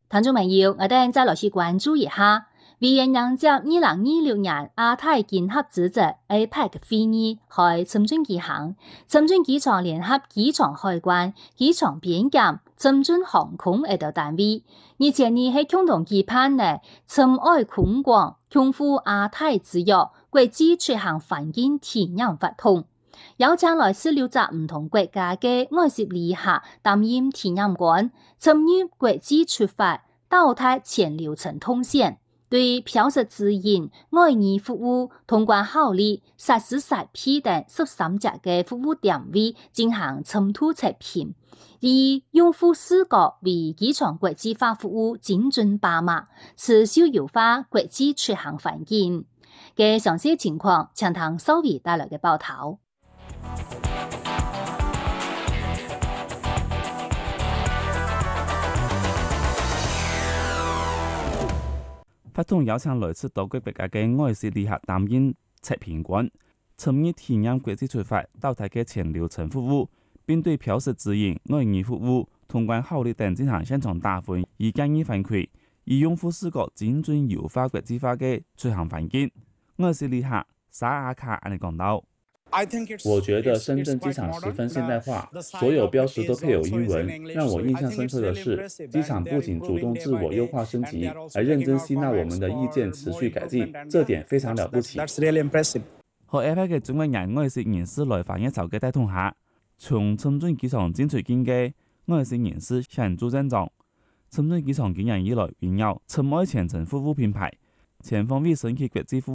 聽眾朋友，我哋再來去關注一下，為迎接2026年亞太經合組織 APEC 會議喺深圳舉行，深圳機場聯合機場海關、機場邊檢、深圳航空等單位，而且呢係共同期盼呢，深愛空廣、共赴亞太之約國際出行環境體驗活動。邀請來自6個唔同國家嘅外籍旅客擔任體驗官，參與國際出發到台全流程通線，對票食指引、外語服務、通關效率、實施實批等13家嘅服務單位進行深度測評，以用戶視角為機場國際化服務精準把脈，持續優化國際出行環境。嘅詳細情況，請聽稍後帶來嘅報道。 發通邀請來自多個國家嘅外籍旅客擔任測評官，參與體驗國際出發到台嘅全流程服務，並對票食指引、外語服務、通關效率等進行現場打分，以建議反饋，以用戶視角精準優化國際化嘅出行環境。外籍旅客沙阿卡安尼講到。 我覺得深圳機場十分現代化，所有標識都配有英文。讓我印象深刻的是，機場不僅主動自我優化升級，還認真吸納我們的意見，持續改進，這點非常了不起。 和 APEC 嘅中國人外籍人士來訪一籌嘅帶動下，從深圳機場進出境嘅外籍人士顯著增長。深圳機場今年以來擁有深愛全程服務品牌，全方位升級國際服務。